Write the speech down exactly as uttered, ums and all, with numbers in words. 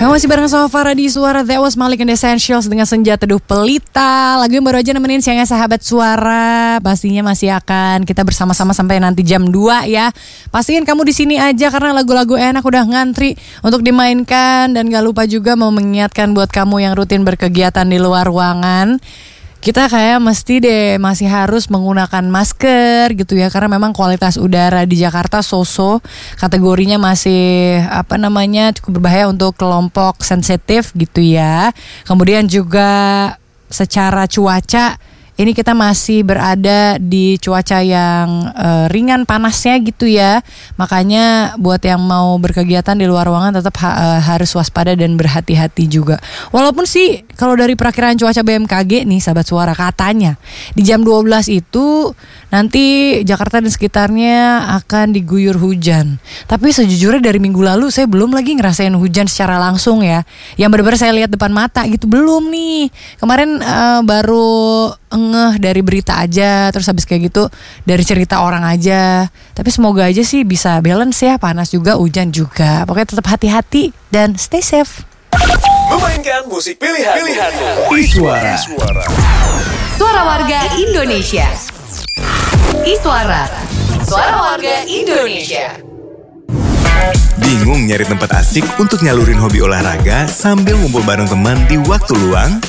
Kamu masih bareng sama Farah di Suara. That was Malik and the Essentials dengan Senja Teduh Pelita. Lagu yang baru aja nemenin siangnya sahabat Suara. Pastinya masih akan kita bersama-sama sampai nanti jam dua ya. Pastiin kamu di sini aja karena lagu-lagu enak udah ngantri untuk dimainkan. Dan gak lupa juga mau mengingatkan buat kamu yang rutin berkegiatan di luar ruangan, kita kayak mesti deh masih harus menggunakan masker gitu ya, karena memang kualitas udara di Jakarta so-so, kategorinya masih apa namanya cukup berbahaya untuk kelompok sensitif gitu ya. Kemudian juga secara cuaca ini kita masih berada di cuaca yang uh, ringan panasnya gitu ya. Makanya buat yang mau berkegiatan di luar ruangan tetap ha- uh, harus waspada dan berhati-hati juga. Walaupun sih kalau dari perakiraan cuaca B M K G nih sahabat Suara, katanya di jam dua belas itu nanti Jakarta dan sekitarnya akan diguyur hujan. Tapi sejujurnya dari minggu lalu saya belum lagi ngerasain hujan secara langsung ya. Yang benar-benar saya lihat depan mata gitu belum nih. Kemarin uh, baru ngeh dari berita aja, terus habis kayak gitu dari cerita orang aja. Tapi semoga aja sih bisa balance ya, panas juga hujan juga. Pokoknya tetap hati-hati dan stay safe. Memainkan musik pilihan pilihanmu. Iswara. Suara warga Indonesia. Iswara. Suara warga Indonesia. Bingung nyari tempat asik untuk nyalurin hobi olahraga sambil ngumpul bareng teman di waktu luang?